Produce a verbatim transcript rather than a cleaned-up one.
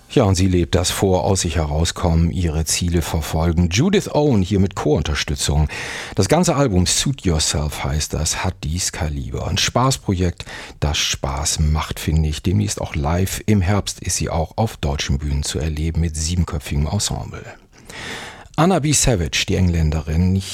Ja, und sie lebt das vor, aus sich herauskommen, ihre Ziele verfolgen. Judith Owen hier mit Co-Unterstützung. Das ganze Album Suit Yourself heißt das, hat dies Kaliber. Ein Spaßprojekt, das Spaß macht, finde ich. Demnächst auch live. Im Herbst ist sie auch auf deutschen Bühnen zu erleben mit siebenköpfigem Ensemble. Anna B. Savage, die Engländerin,